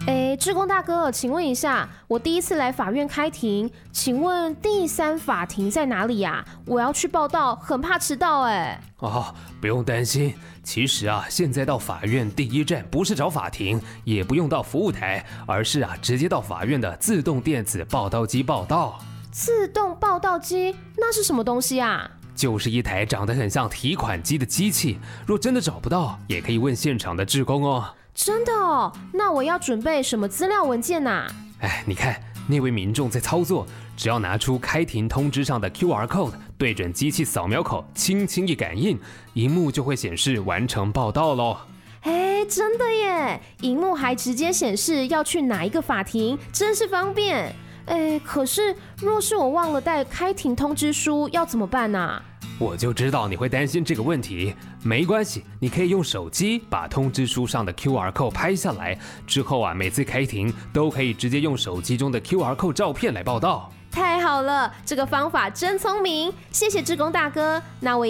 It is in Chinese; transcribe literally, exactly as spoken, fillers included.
哎，志工大哥，请问一下，我第一次来法院开庭，请问第三法庭在哪里呀？我要去报到，很怕迟到哎。 哦，不用担心，其实啊，现在到法院第一站不是找法庭，也不用到服务台，而是啊，直接到法院的自动电子报到机报到。 自动报到机那是什么东西啊？ 就是一台长得很像提款机的机器，若真的找不到，也可以问现场的志工哦。 真的哦？那我要准备什么资料文件啊？ 哎，你看那位民众在操作，只要拿出开庭通知上的 Q R code， 对准机器扫描口，轻轻一感应，荧幕就会显示完成报到咯。 哎，真的耶！荧幕还直接显示要去哪一个法庭，真是方便。哎，可是若是我忘了带开庭通知书，要怎么办啊？ 我就知道你会担心这个问题，没关系，你可以用手机把通知书上的 Q R code 拍下来，之后啊，每次开庭都可以直接用手机中的 Q R code 照片来报到。 太好了，这个方法真聪明，谢谢志工大哥。那我也